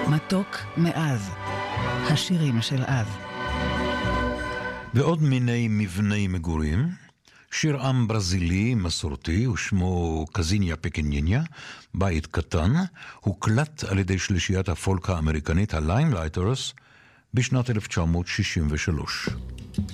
מתוק מאז, השירים של אז. ועוד מיני מבני מגורים, שיר עם ברזילי מסורתי ושמו קזיניה פקיניניה, בית קטן, הוקלט על ידי שלישיית הפולק האמריקנית הליימלייטרס בשנת 1963.